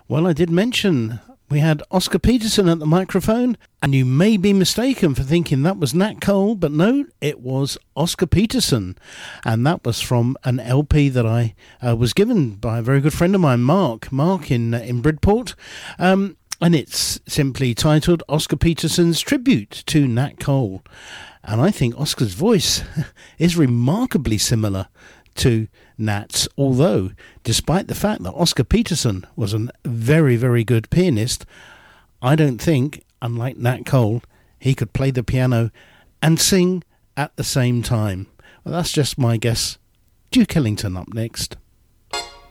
Well, I did mention we had Oscar Peterson at the microphone, and you may be mistaken for thinking that was Nat Cole, but no, it was Oscar Peterson, and that was from an LP that I was given by a very good friend of mine, Mark in Bridport, and it's simply titled Oscar Peterson's Tribute to Nat Cole, and I think Oscar's voice is remarkably similar to Nat's, although despite the fact that Oscar Peterson was a very, very good pianist, I don't think, unlike Nat Cole, he could play the piano and sing at the same time. Well, that's just my guess. Duke Ellington up next.